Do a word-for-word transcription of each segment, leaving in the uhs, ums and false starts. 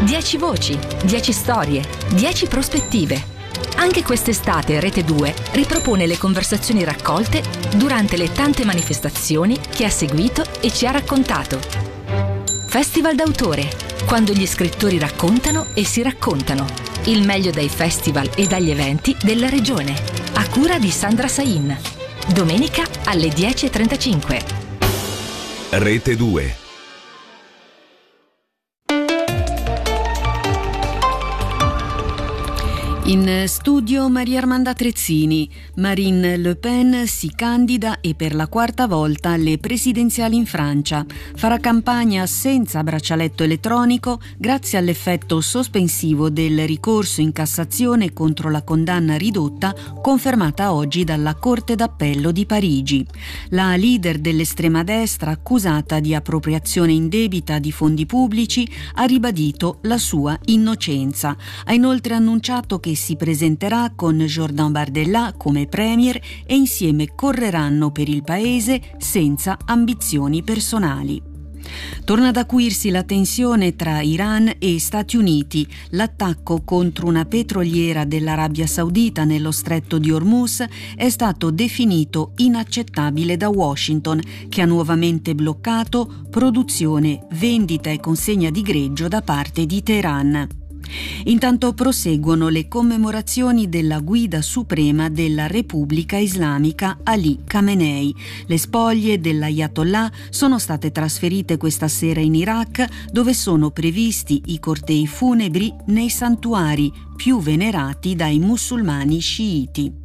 dieci voci, dieci storie, dieci prospettive. Anche quest'estate Rete due ripropone le conversazioni raccolte durante le tante manifestazioni che ha seguito e ci ha raccontato. Festival d'autore, quando gli scrittori raccontano e si raccontano. Il meglio dai festival e dagli eventi della regione. A cura di Sandra Sain. Domenica alle dieci e trentacinque. Rete due. In studio Maria Armanda Trezzini. Marine Le Pen si candida e per la quarta volta alle presidenziali in Francia. Farà campagna senza braccialetto elettronico grazie all'effetto sospensivo del ricorso in Cassazione contro la condanna ridotta confermata oggi dalla Corte d'Appello di Parigi. La leader dell'estrema destra, accusata di appropriazione indebita di fondi pubblici, ha ribadito la sua innocenza. Ha inoltre annunciato che si presenterà con Jordan Bardella come premier e insieme correranno per il paese senza ambizioni personali. Torna ad acuirsi la tensione tra Iran e Stati Uniti. L'attacco contro una petroliera dell'Arabia Saudita nello stretto di Hormuz è stato definito inaccettabile da Washington, che ha nuovamente bloccato produzione, vendita e consegna di greggio da parte di Teheran. Intanto proseguono le commemorazioni della guida suprema della Repubblica Islamica Ali Khamenei. Le spoglie dell'Ayatollah sono state trasferite questa sera in Iraq, dove sono previsti i cortei funebri nei santuari più venerati dai musulmani sciiti.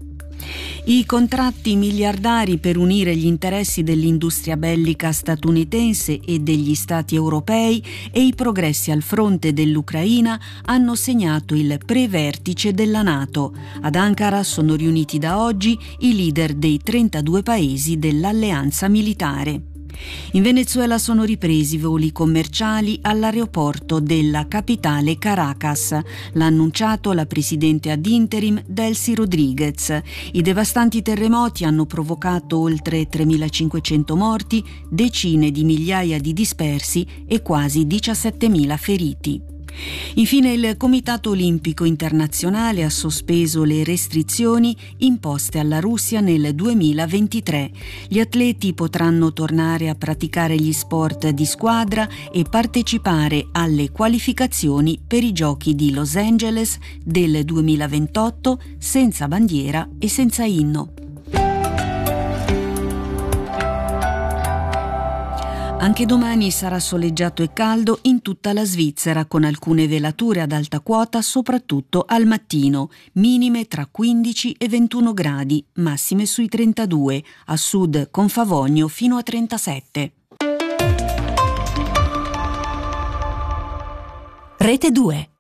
I contratti miliardari per unire gli interessi dell'industria bellica statunitense e degli stati europei e i progressi al fronte dell'Ucraina hanno segnato il pre-vertice della NATO. Ad Ankara sono riuniti da oggi i leader dei trentadue paesi dell'alleanza militare. In Venezuela sono ripresi voli commerciali all'aeroporto della capitale Caracas. L'ha annunciato la presidente ad interim Delcy Rodriguez. I devastanti terremoti hanno provocato oltre tremilacinquecento morti, decine di migliaia di dispersi e quasi diciassettemila feriti. Infine il Comitato Olimpico Internazionale ha sospeso le restrizioni imposte alla Russia nel duemilaventitré. Gli atleti potranno tornare a praticare gli sport di squadra e partecipare alle qualificazioni per i Giochi di Los Angeles del duemilaventotto senza bandiera e senza inno. Anche domani sarà soleggiato e caldo in tutta la Svizzera, con alcune velature ad alta quota soprattutto al mattino, minime tra quindici e ventuno gradi, massime sui trentadue, a sud con Favogno fino a trentasette. Rete due.